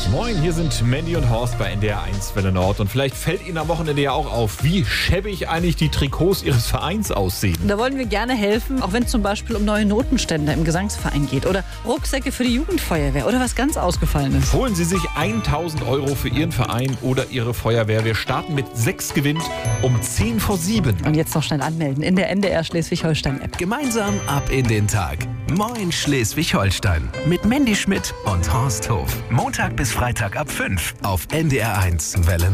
Moin, hier sind Mandy und Horst bei NDR 1 Welle Nord. Und vielleicht fällt Ihnen am Wochenende ja auch auf, wie schäbig eigentlich die Trikots Ihres Vereins aussehen. Da wollen wir gerne helfen, auch wenn es zum Beispiel um neue Notenstände im Gesangsverein geht oder Rucksäcke für die Jugendfeuerwehr oder was ganz Ausgefallenes. Holen Sie sich 1.000 € für Ihren Verein oder Ihre Feuerwehr. Wir starten mit 6 gewinnt um 10 vor 7. Und jetzt noch schnell anmelden in der NDR Schleswig-Holstein-App. Gemeinsam ab in den Tag. Moin Schleswig-Holstein. Mit Mandy Schmidt und Horst Hof. Montag bis Freitag ab 5 auf NDR 1 Welle